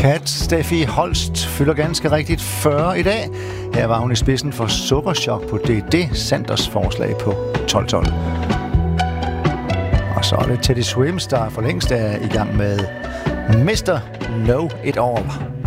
Kat Steffi Holst fylder ganske rigtigt 40 i dag. Her var hun i spidsen for Sukkerchok på DD Sanders forslag på 12-12. Og så er det Teddy Swims, der for længst er i gang med Mr. Know It All.